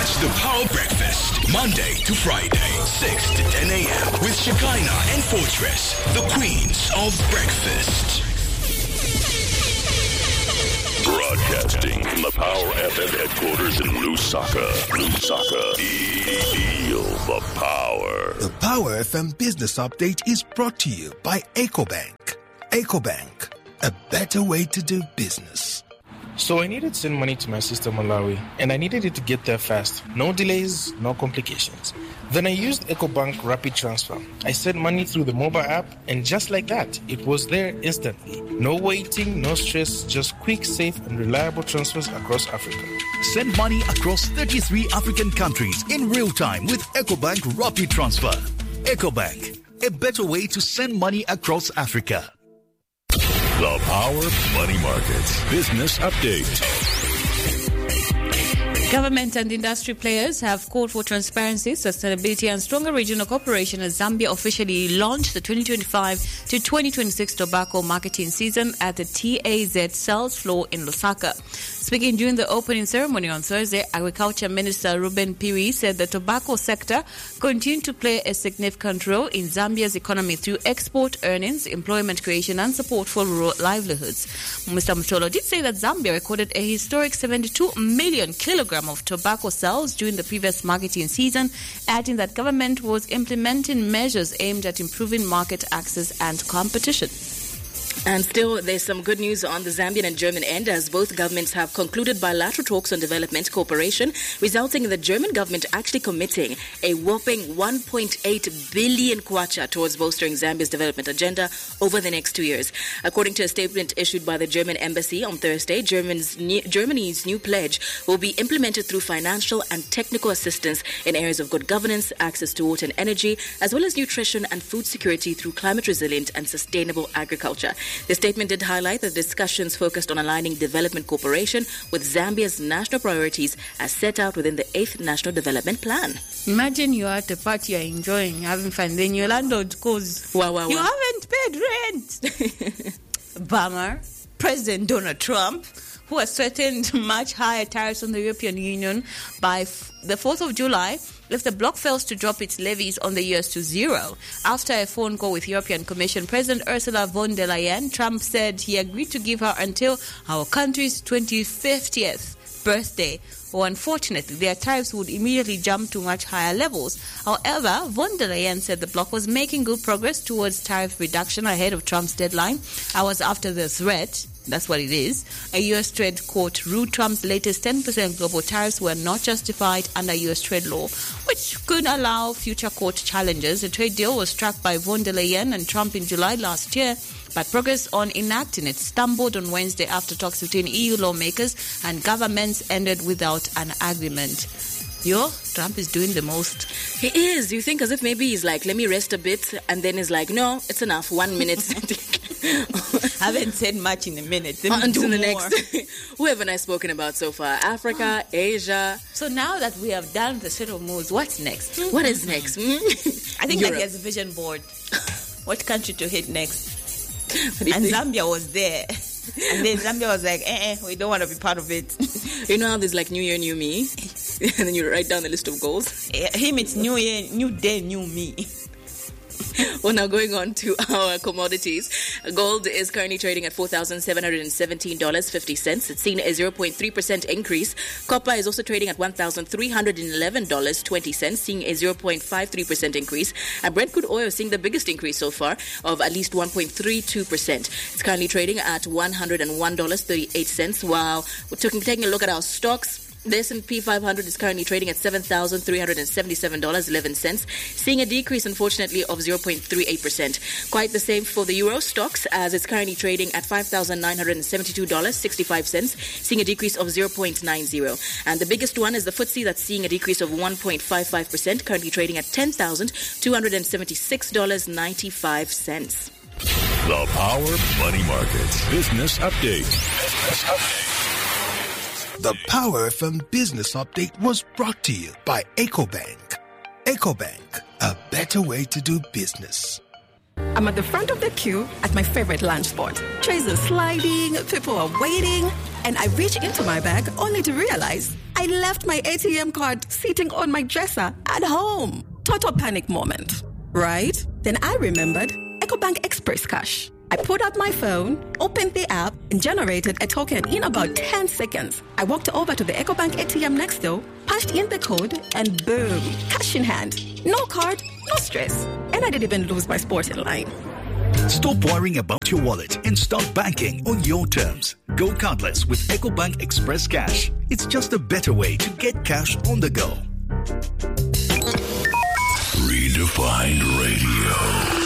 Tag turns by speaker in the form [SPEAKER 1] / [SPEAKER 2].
[SPEAKER 1] Catch the Power Breakfast, Monday to Friday, 6 to 10 a.m. with Shekinah and Fortress, the queens of breakfast.
[SPEAKER 2] Broadcasting from the Power FM headquarters in Lusaka. Feel the power.
[SPEAKER 3] The Power FM Business Update is brought to you by EcoBank. EcoBank, a better way to do business.
[SPEAKER 4] So I needed to send money to my sister Malawi, and I needed it to get there fast. No delays, no complications. Then I used EcoBank Rapid Transfer. I sent money through the mobile app, and just like that, it was there instantly. No waiting, no stress, just quick, safe, and reliable transfers across Africa.
[SPEAKER 5] Send money across 33 African countries in real time with EcoBank Rapid Transfer. EcoBank, a better way to send money across Africa.
[SPEAKER 2] The Power Money Markets Business Update.
[SPEAKER 6] Government and industry players have called for transparency, sustainability and stronger regional cooperation as Zambia officially launched the 2025 to 2026 tobacco marketing season at the TAZ sales floor in Lusaka. Speaking during the opening ceremony on Thursday, Agriculture Minister Ruben Piri said the tobacco sector continued to play a significant role in Zambia's economy through export earnings, employment creation and support for rural livelihoods. Mr. Mutolo did say that Zambia recorded a historic 72 million kilograms of tobacco sales during the previous marketing season, adding that government was implementing measures aimed at improving market access and competition.
[SPEAKER 7] And still, there's some good news on the Zambian and German end as both governments have concluded bilateral talks on development cooperation, resulting in the German government actually committing a whopping 1.8 billion kwacha towards bolstering Zambia's development agenda over the next 2 years. According to a statement issued by the German embassy on Thursday, Germany's new pledge will be implemented through financial and technical assistance in areas of good governance, access to water and energy, as well as nutrition and food security through climate-resilient and sustainable agriculture. The statement did highlight that discussions focused on aligning development cooperation with Zambia's national priorities as set out within the 8th National Development Plan.
[SPEAKER 6] Imagine you're at a party, you're enjoying, having fun, then your landlord calls, you haven't paid rent. Bummer. President Donald Trump, who has threatened much higher tariffs on the European Union by the 4th of July, if the bloc fails to drop its levies on the US to zero. After a phone call with European Commission President Ursula von der Leyen, Trump said he agreed to give her until our country's 2050th birthday, or unfortunately, their tariffs would immediately jump to much higher levels. However, von der Leyen said the bloc was making good progress towards tariff reduction ahead of Trump's deadline. Hours after the threat, that's what it is, a U.S. trade court ruled Trump's latest 10% global tariffs were not justified under U.S. trade law, which could allow future court challenges. The trade deal was struck by von der Leyen and Trump in July last year, but progress on enacting it stumbled on Wednesday after talks between EU lawmakers and governments ended without an agreement. Trump is doing the most.
[SPEAKER 7] He is. You think as if maybe he's like, let me rest a bit, and then he's like, no, it's enough. 1 minute.
[SPEAKER 6] I haven't said much in a minute.
[SPEAKER 7] On to the next. Who haven't I spoken about so far? Africa, Asia.
[SPEAKER 6] So now that we have done the set of moves, what's next?
[SPEAKER 7] What is next?
[SPEAKER 6] I think that there's a vision board. What country to hit next? And Zambia was there. And then Zambia was like, we don't want to be part of it.
[SPEAKER 7] You know how there's like New Year, New Me? And then you write down the list of goals?
[SPEAKER 6] Him, it's New Year, New Day, New Me.
[SPEAKER 7] Well, now going on to our commodities. Gold is currently trading at $4,717.50. It's seen a 0.3% increase. Copper is also trading at $1,311.20, seeing a 0.53% increase. And Brent crude oil is seeing the biggest increase so far of at least 1.32%. It's currently trading at $101.38. While we're taking a look at our stocks, the S&P 500 is currently trading at $7,377.11, seeing a decrease, unfortunately, of 0.38%. Quite the same for the Euro stocks, as it's currently trading at $5,972.65, seeing a decrease of 0.90. And the biggest one is the FTSE, that's seeing a decrease of 1.55%, currently trading at $10,276.95.
[SPEAKER 2] The Power Money Markets Business Update.
[SPEAKER 3] The Power FM Business Update was brought to you by EcoBank. EcoBank, a better way to do business.
[SPEAKER 8] I'm at the front of the queue at my favorite lunch spot. Trays are sliding, people are waiting. and I reach into my bag only to realize I left my ATM card sitting on my dresser at home. Total panic moment, right? Then I remembered EcoBank Express Cash. I pulled out my phone, opened the app, and generated a token in about 10 seconds. I walked over to the EcoBank ATM next door, punched in the code, and boom, cash in hand. No card, no stress. And I didn't even lose my sport in line.
[SPEAKER 5] Stop worrying about your wallet and start banking on your terms. Go cardless with EcoBank Express Cash. It's just a better way to get cash on the go.
[SPEAKER 2] Redefined Radio.